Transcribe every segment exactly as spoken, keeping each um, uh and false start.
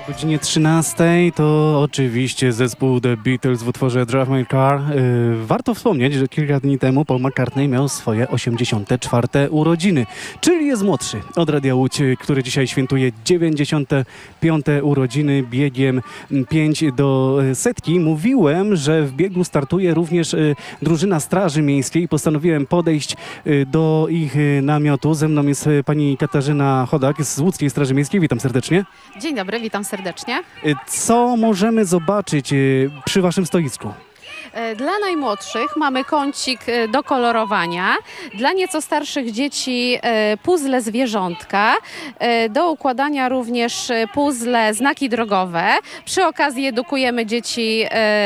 godzinie trzynastej to oczywiście zespół The Beatles w utworze Drive My Car. Yy, warto wspomnieć, że kilka dni temu Paul McCartney miał swoje osiemdziesiąte czwarte urodziny, czyli jest młodszy od Radia Łódź, który dzisiaj świętuje dziewięćdziesiąte piąte urodziny biegiem pięć do setki. Mówiłem, że w biegu startuje również yy, drużyna Straży Miejskiej. Postanowiłem podejść yy, do ich yy, namiotu. Ze mną jest yy, pani Katarzyna Chodak z Łódzkiej Straży Miejskiej. Witam serdecznie. Dzień dobry, witam serdecznie. Co możemy zobaczyć y, przy waszym stoisku? Dla najmłodszych mamy kącik do kolorowania, dla nieco starszych dzieci puzzle zwierzątka, do układania również puzzle znaki drogowe. Przy okazji edukujemy dzieci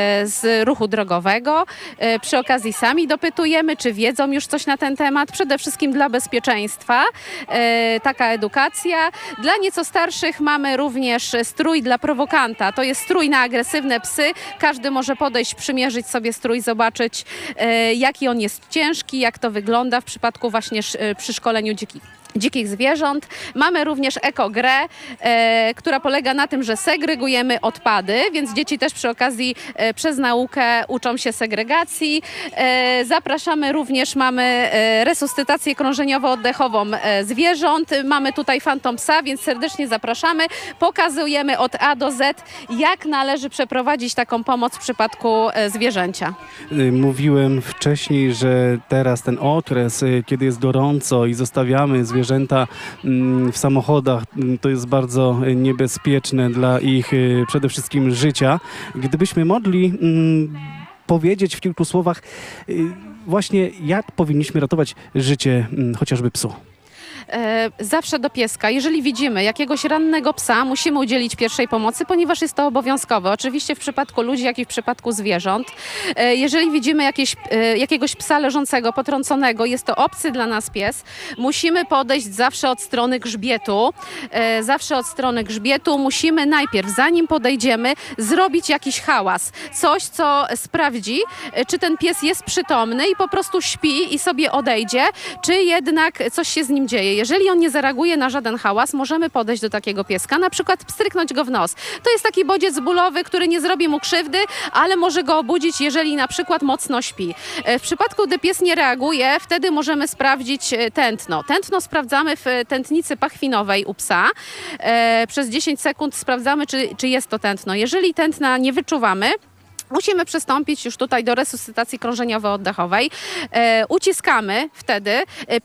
z ruchu drogowego, przy okazji sami dopytujemy, czy wiedzą już coś na ten temat, przede wszystkim dla bezpieczeństwa, taka edukacja. Dla nieco starszych mamy również strój dla prowokanta, to jest strój na agresywne psy, każdy może podejść, przymierzyć sobie strój, zobaczyć e, jaki on jest ciężki, jak to wygląda w przypadku właśnie sz, e, przy szkoleniu dzikich. dzikich zwierząt. Mamy również ekogrę, e, która polega na tym, że segregujemy odpady, więc dzieci też przy okazji e, przez naukę uczą się segregacji. E, zapraszamy również, mamy e, resuscytację krążeniowo-oddechową e, zwierząt. Mamy tutaj Phantom Psa, więc serdecznie zapraszamy. Pokazujemy od A do Z, jak należy przeprowadzić taką pomoc w przypadku e, zwierzęcia. Y, Mówiłem wcześniej, że teraz ten okres, y, kiedy jest gorąco i zostawiamy zwierzęta mm, w samochodach, mm, to jest bardzo y, niebezpieczne dla ich y, przede wszystkim życia. Gdybyśmy mogli mm, powiedzieć w kilku słowach y, właśnie, jak powinniśmy ratować życie mm, chociażby psu. E, zawsze do pieska. Jeżeli widzimy jakiegoś rannego psa, musimy udzielić pierwszej pomocy, ponieważ jest to obowiązkowe. Oczywiście w przypadku ludzi, jak i w przypadku zwierząt. E, jeżeli widzimy jakieś, e, jakiegoś psa leżącego, potrąconego, jest to obcy dla nas pies, musimy podejść zawsze od strony grzbietu. E, zawsze od strony grzbietu musimy najpierw, zanim podejdziemy, zrobić jakiś hałas. Coś, co sprawdzi, e, czy ten pies jest przytomny i po prostu śpi i sobie odejdzie, czy jednak coś się z nim dzieje. Jeżeli on nie zareaguje na żaden hałas, możemy podejść do takiego pieska, na przykład pstryknąć go w nos. To jest taki bodziec bólowy, który nie zrobi mu krzywdy, ale może go obudzić, jeżeli na przykład mocno śpi. W przypadku, gdy pies nie reaguje, wtedy możemy sprawdzić tętno. Tętno sprawdzamy w tętnicy pachwinowej u psa. E, przez dziesięć sekund sprawdzamy, czy, czy jest to tętno. Jeżeli tętna nie wyczuwamy, musimy przystąpić już tutaj do resuscytacji krążeniowo-oddechowej. E, uciskamy wtedy. E,